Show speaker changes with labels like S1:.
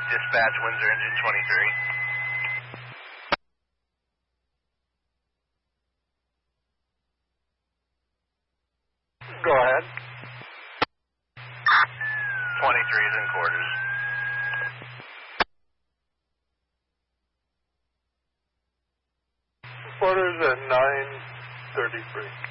S1: Dispatch, Windsor Engine 23.
S2: Go ahead.
S1: 23 is in quarters.
S2: Quarters at 9:33.